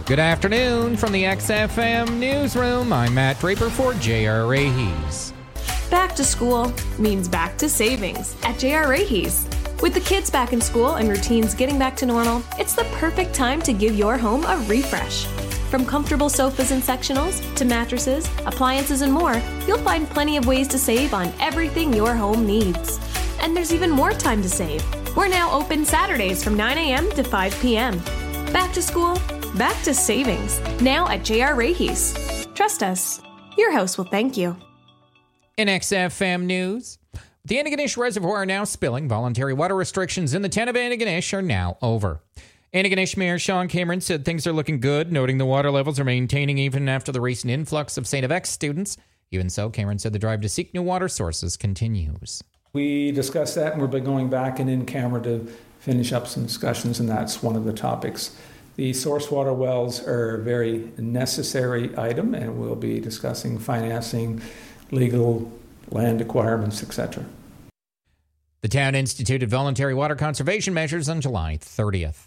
Good afternoon from the XFM Newsroom. I'm Matt Draper for J.R. Raheys. Back to school means back to savings at J.R. Raheys. With the kids back in school and routines getting back to normal, it's the perfect time to give your home a refresh. From comfortable sofas and sectionals to mattresses, appliances, and more, you'll find plenty of ways to save on everything your home needs. And there's even more time to save. We're now open Saturdays from 9 a.m. to 5 p.m. Back to school, back to savings. Now at J.R. Raheys. Trust us. Your house will thank you. In XFM News, the Antigonish Reservoir now spilling. Voluntary water restrictions in the town of Antigonish are now over. Antigonish Mayor Sean Cameron said things are looking good, noting the water levels are maintaining even after the recent influx of St. FX students. Even so, Cameron said the drive to seek new water sources continues. We discussed that, and we'll be going back and in camera to finish up some discussions, and that's one of the topics. The source water wells are a very necessary item, and we'll be discussing financing, legal, land acquirements, etc. The town instituted voluntary water conservation measures on July 30th.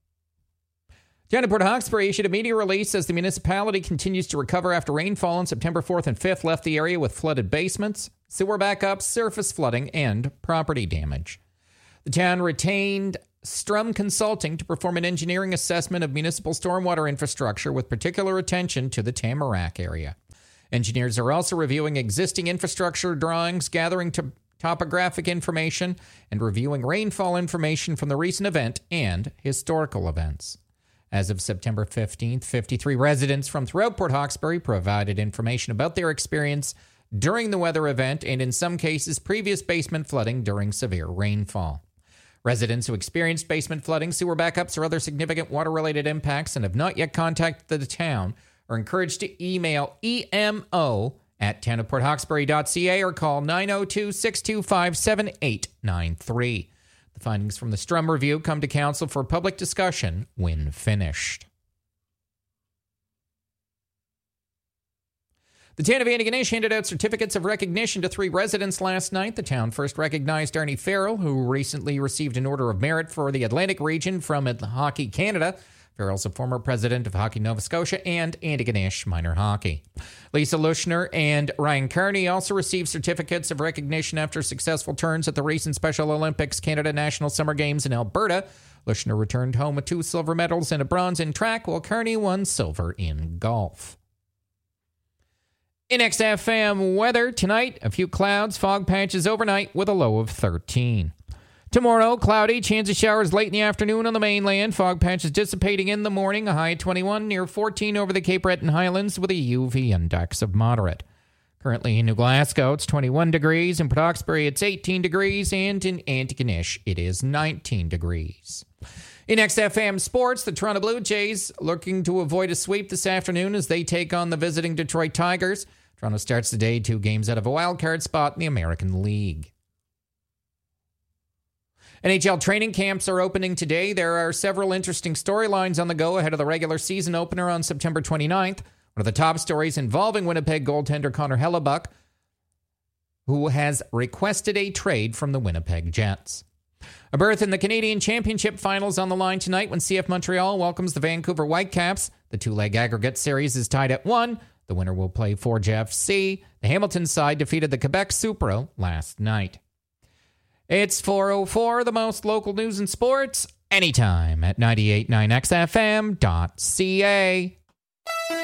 Town of Port Hawkesbury issued a media release as the municipality continues to recover after rainfall on September 4th and 5th left the area with flooded basements, sewer backups, surface flooding, and property damage. The town retained Strum Consulting to perform an engineering assessment of municipal stormwater infrastructure with particular attention to the Tamarack area. Engineers are also reviewing existing infrastructure drawings, gathering topographic information, and reviewing rainfall information from the recent event and historical events. As of September 15th, 53 residents from throughout Port Hawkesbury provided information about their experience during the weather event and, in some cases, previous basement flooding during severe rainfall. Residents who experienced basement flooding, sewer backups, or other significant water-related impacts and have not yet contacted the town are encouraged to email emo@townofporthawkesbury.ca or call 902-625-7893. The findings from the Strum Review come to council for public discussion when finished. The town of Antigonish handed out certificates of recognition to 3 residents last night. The town first recognized Arnie Farrell, who recently received an Order of Merit for the Atlantic region from Hockey Canada. Farrell's a former president of Hockey Nova Scotia and Antigonish Minor Hockey. Lisa Lushner and Ryan Carney also received certificates of recognition after successful turns at the recent Special Olympics Canada National Summer Games in Alberta. Lushner returned home with 2 silver medals and a bronze in track, while Carney won silver in golf. In XFM weather, tonight, a few clouds, fog patches overnight with a low of 13. Tomorrow, cloudy, chance of showers late in the afternoon on the mainland. Fog patches dissipating in the morning, a high of 21, near 14 over the Cape Breton Highlands with a UV index of moderate. Currently in New Glasgow, it's 21 degrees. In Port Hawkesbury, it's 18 degrees. And in Antigonish, it is 19 degrees. In XFM sports, the Toronto Blue Jays looking to avoid a sweep this afternoon as they take on the visiting Detroit Tigers. Toronto starts the day 2 games out of a wildcard spot in the American League. NHL training camps are opening today. There are several interesting storylines on the go ahead of the regular season opener on September 29th. One of the top stories involving Winnipeg goaltender Connor Hellebuck, who has requested a trade from the Winnipeg Jets. A berth in the Canadian Championship Finals on the line tonight when CF Montreal welcomes the Vancouver Whitecaps. The 2-leg aggregate series is tied at 1. The winner will play Forge FC. The Hamilton side defeated the Quebec Supro last night. It's 4:04, the most local news and sports, anytime at 98.9xfm.ca.